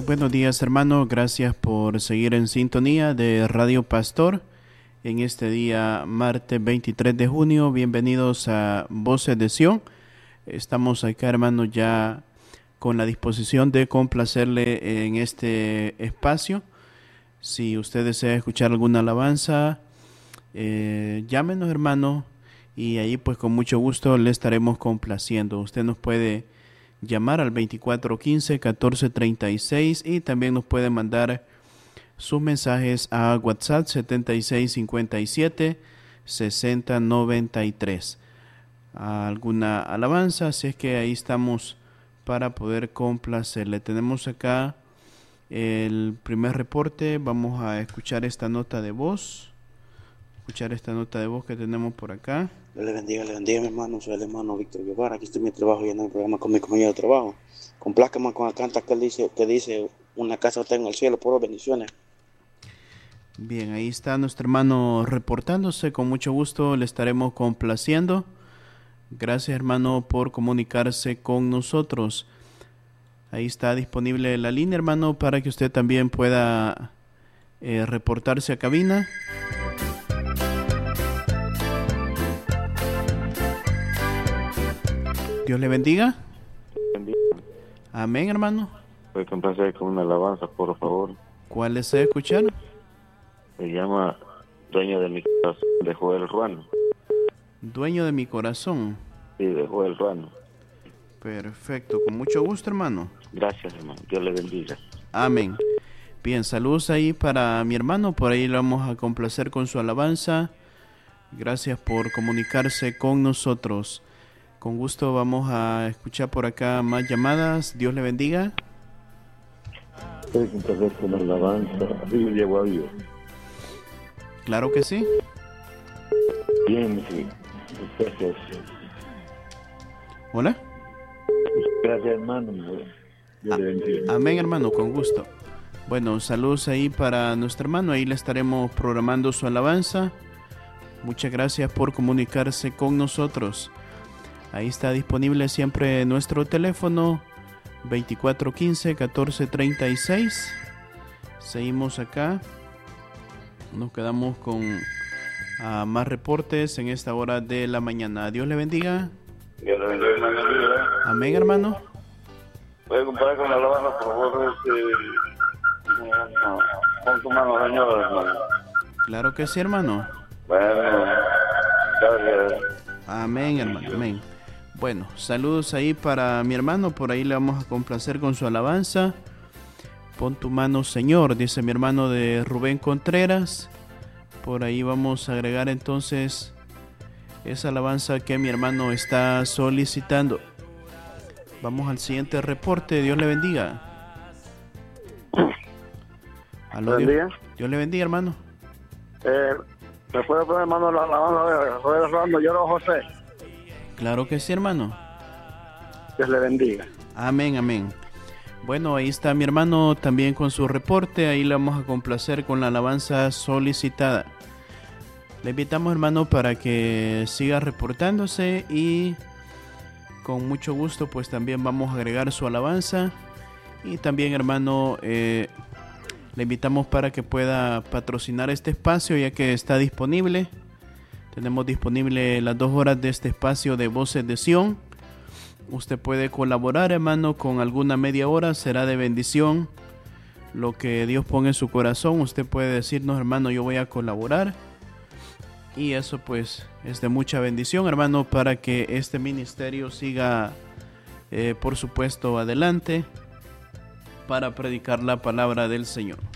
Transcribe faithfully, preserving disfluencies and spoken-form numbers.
Buenos días, hermano. Gracias por seguir en sintonía de Radio Pastor en este día martes veintitrés de junio. Bienvenidos a Voces de Sion. Estamos acá, hermano, ya con la disposición de complacerle en este espacio. Si usted desea escuchar alguna alabanza, eh, llámenos, hermano, y ahí pues con mucho gusto le estaremos complaciendo. Usted nos puede llamar al veinticuatro quince, catorce treinta y seis y también nos puede mandar sus mensajes a WhatsApp setenta y seis cincuenta y siete sesenta noventa y tres. Alguna alabanza, así es que ahí estamos para poder complacerle. Tenemos acá el primer reporte. Vamos a escuchar esta nota de voz. Escuchar esta nota de voz que tenemos por acá. Dios le bendiga, le bendiga, mi hermano. Soy el hermano Víctor Guevara. Aquí estoy en mi trabajo y en el programa con mi compañero de trabajo. Complázcame con la canta que él dice, que dice, una casa tengo en el cielo, puras bendiciones. Bien, ahí está nuestro hermano reportándose. Con mucho gusto le estaremos complaciendo. Gracias, hermano, por comunicarse con nosotros. Ahí está disponible la línea, hermano, para que usted también pueda eh, reportarse a cabina. Dios le bendiga. Bendiga. Amén, hermano. Puede complacer con una alabanza, por favor. ¿Cuál desea escuchar? Se llama Dueño de mi corazón, de Joel Ruano. Dueño de mi corazón. Sí, de Joel Ruano. Perfecto, con mucho gusto, hermano. Gracias, hermano. Dios le bendiga. Amén. Bien, saludos ahí para mi hermano. Por ahí le vamos a complacer con su alabanza. Gracias por comunicarse con nosotros. Con gusto vamos a escuchar por acá más llamadas. Dios le bendiga. Puede complacer con la alabanza. Arriba llegó a Dios. Claro que sí. Bien, sí. Gracias. Hola. Gracias, hermano. Dios le bendiga. Amén, hermano, con gusto. Bueno, saludos ahí para nuestro hermano. Ahí le estaremos programando su alabanza. Muchas gracias por comunicarse con nosotros. Ahí está disponible siempre nuestro teléfono veinticuatro quince, catorce treinta y seis. Seguimos acá. Nos quedamos con uh, más reportes en esta hora de la mañana. Dios le bendiga. Dios le bendiga, hermano. Amén, hermano. Puede comparar con la alabanza, por favor. Este, no, con tu mano, Señor, hermano. Claro que sí, hermano. Bueno, gracias. Amén, hermano. Amén. Bueno, saludos ahí para mi hermano. Por ahí le vamos a complacer con su alabanza. Pon tu mano, Señor, dice mi hermano de Rubén Contreras. Por ahí vamos a agregar entonces esa alabanza que mi hermano está solicitando. Vamos al siguiente reporte. Dios le bendiga. Aló, Dios, Bendiga. Dios le bendiga, hermano. Eh, ¿Me puede poner, hermano, la alabanza de Joel Ruano? Yo era José. Claro que sí, hermano. Dios le bendiga. Amén, amén. Bueno, ahí está mi hermano también con su reporte. Ahí le vamos a complacer con la alabanza solicitada. Le invitamos, hermano, para que siga reportándose y con mucho gusto pues también vamos a agregar su alabanza. Y también, hermano, eh, le invitamos para que pueda patrocinar este espacio ya que está disponible. Tenemos disponible las dos horas de este espacio de Voces de Sion. Usted puede colaborar, hermano, con alguna media hora, será de bendición. Lo que Dios ponga en su corazón, usted puede decirnos, hermano, yo voy a colaborar. Y eso pues es de mucha bendición, hermano, para que este ministerio siga, eh, por supuesto, adelante para predicar la palabra del Señor.